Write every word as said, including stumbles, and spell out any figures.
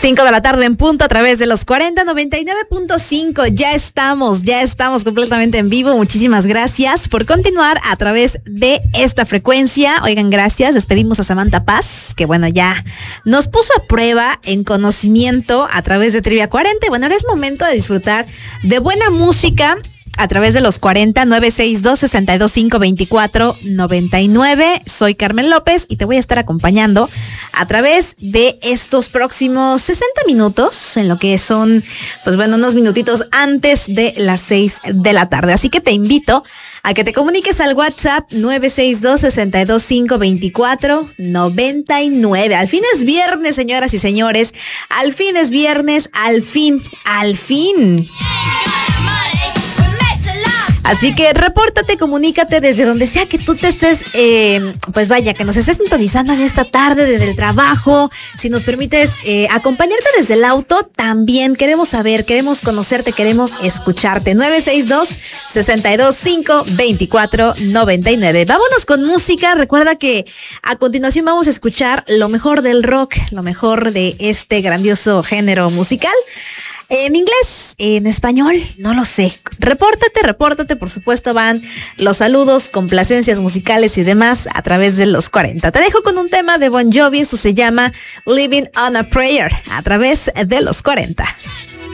cinco de la tarde en punto a través de los cuarenta noventa y nueve punto cinco. Ya estamos, ya estamos completamente en vivo. Muchísimas gracias por continuar a través de esta frecuencia. Oigan, gracias. Despedimos a Samantha Paz, que bueno, ya nos puso a prueba en conocimiento a través de Trivia cuarenta. Bueno, ahora es momento de disfrutar de buena música a través de los cuarenta, nueve seis dos, seis dos cinco, dos cuatro nueve nueve. Soy Carmen López y te voy a estar acompañando a través de estos próximos sesenta minutos, en lo que son, pues bueno, unos minutitos antes de las seis de la tarde. Así que te invito a que te comuniques al WhatsApp nueve seis dos, seis dos cinco, dos cuatro nueve nueve. Al fin es viernes, señoras y señores. Al fin es viernes, al fin, al fin. Así que repórtate, comunícate desde donde sea que tú te estés, eh, pues vaya, que nos estés sintonizando en esta tarde desde el trabajo. Si nos permites eh, acompañarte desde el auto, también queremos saber, queremos conocerte, queremos escucharte. nueve seis dos, seis dos cinco, dos cuatro nueve nueve. Vámonos con música. Recuerda que a continuación vamos a escuchar lo mejor del rock, lo mejor de este grandioso género musical. En inglés, en español, no lo sé. Repórtate, repórtate, por supuesto van los saludos, complacencias musicales y demás a través de los cuarenta. Te dejo con un tema de Bon Jovi, eso se llama Living on a Prayer, a través de los cuarenta.